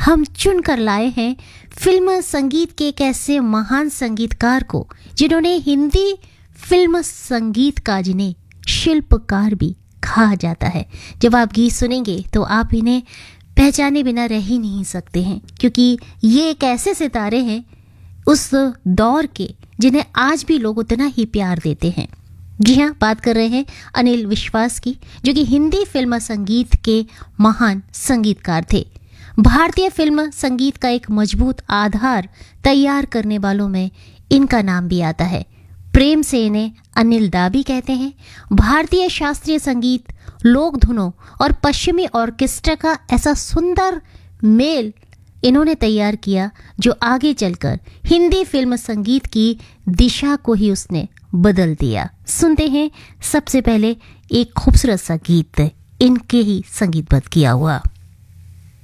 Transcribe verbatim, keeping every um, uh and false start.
हम चुन कर लाए हैं फिल्म संगीत के एक ऐसे महान संगीतकार को जिन्होंने हिंदी फिल्म संगीत का जिन्हें शिल्पकार भी कहा जाता है। जब आप गीत सुनेंगे तो आप इन्हें पहचाने बिना रह ही नहीं सकते हैं, क्योंकि ये एक ऐसे सितारे हैं उस दौर के जिन्हें आज भी लोग उतना ही प्यार देते हैं। जी हाँ, बात कर रहे हैं अनिल विश्वास की, जो कि हिंदी फिल्म संगीत के महान संगीतकार थे। भारतीय फिल्म संगीत का एक मजबूत आधार तैयार करने वालों में इनका नाम भी आता है। प्रेम से इन्हें अनिल दा भी कहते हैं। भारतीय शास्त्रीय संगीत, लोक धुनों और पश्चिमी ऑर्केस्ट्रा का ऐसा सुंदर मेल इन्होंने तैयार किया जो आगे चलकर हिंदी फिल्म संगीत की दिशा को ही उसने बदल दिया। सुनते हैं सबसे पहले एक खूबसूरत सा गीत इनके ही संगीतबद्ध किया हुआ।